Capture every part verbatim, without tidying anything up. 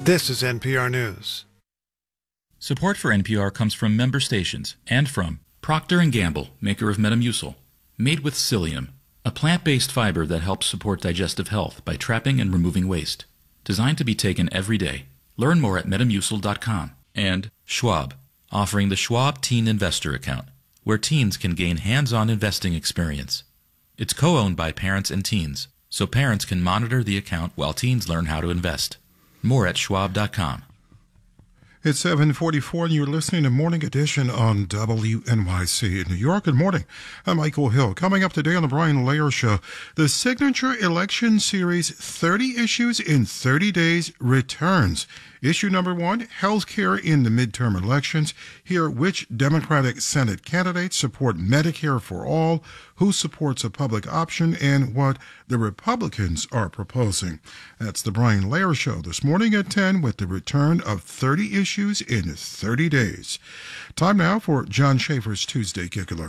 This is N P R News. Support for N P R comes from member stations and from Procter and Gamble, maker of Metamucil, made with psyllium, a plant-based fiber that helps support digestive health by trapping and removing waste. Designed to be taken every day. Learn more at metamucil dot com. And Schwab, offering the Schwab Teen Investor Account, where teens can gain hands-on investing experience. It's co-owned by parents and teens, so parents can monitor the account while teens learn how to invest. More at schwab dot com. It's seven forty-four, and you're listening to Morning Edition on W N Y C in New York. Good morning. I'm Michael Hill. Coming up today on The Brian Layer Show, the signature election series thirty Issues in thirty Days returns. Issue number one, healthcare in the midterm elections. Hear which Democratic Senate candidates support Medicare for all, who supports a public option, and what the Republicans are proposing. That's the Brian Layer Show this morning at ten with the return of thirty Issues in thirty days. Time now for John Schaefer's Tuesday Giggler.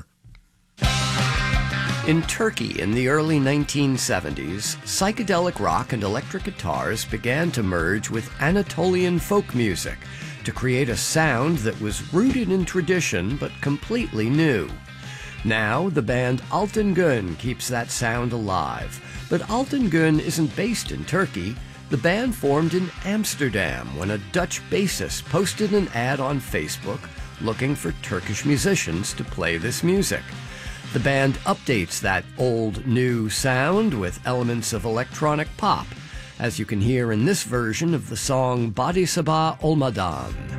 In Turkey in the early nineteen seventies, psychedelic rock and electric guitars began to merge with Anatolian folk music to create a sound that was rooted in tradition but completely new. Now, the band Altan Gün keeps that sound alive. But Altan Gün isn't based in Turkey. The band formed in Amsterdam when a Dutch bassist posted an ad on Facebook looking for Turkish musicians to play this music. The band updates that old, new sound with elements of electronic pop, as you can hear in this version of the song Body Sabah Olmadan.